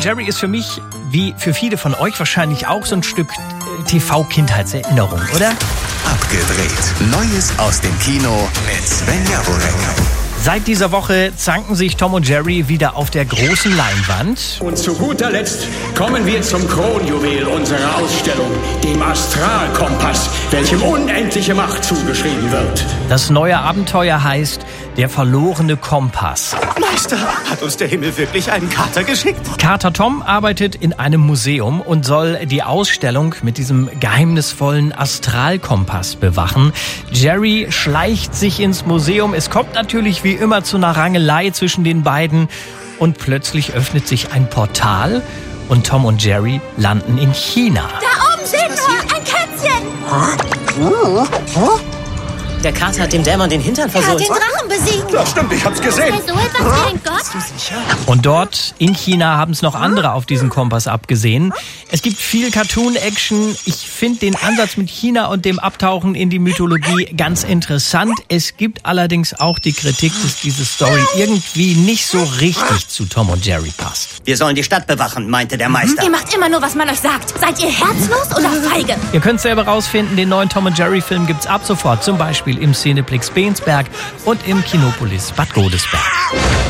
Jerry ist für mich, wie für viele von euch wahrscheinlich auch, so ein Stück TV-Kindheitserinnerung, oder? Abgedreht. Neues aus dem Kino mit Sven Javonek. Seit dieser Woche zanken sich Tom und Jerry wieder auf der großen Leinwand. Und zu guter Letzt kommen wir zum Kronjuwel unserer Ausstellung, dem Astralkompass, welchem unendliche Macht zugeschrieben wird. Das neue Abenteuer heißt Der verlorene Kompass. Meister, hat uns der Himmel wirklich einen Kater geschickt? Kater Tom arbeitet in einem Museum und soll die Ausstellung mit diesem geheimnisvollen Astralkompass bewachen. Jerry schleicht sich ins Museum. Es kommt natürlich wie immer zu einer Rangelei zwischen den beiden. Und plötzlich öffnet sich ein Portal und Tom und Jerry landen in China. Da oben sehen wir ein Kätzchen. Der Kater hat dem Dämon den Hintern Er hat versohlt. den Drachen besiegt. Ja, stimmt, ich hab's gesehen. Bei so etwas wie ein Gott? Und dort in China haben es noch andere auf diesen Kompass abgesehen. Es gibt viel Cartoon-Action. Ich finde den Ansatz mit China und dem Abtauchen in die Mythologie ganz interessant. Es gibt allerdings auch die Kritik, dass diese Story irgendwie nicht so richtig zu Tom und Jerry passt. Wir sollen die Stadt bewachen, meinte der Meister. Ihr macht immer nur, was man euch sagt. Seid ihr herzlos oder feige? Ihr könnt selber rausfinden, den neuen Tom und Jerry Film gibt's ab sofort, zum Beispiel im Cineplex Bensberg und im Kinopolis Bad Godesberg.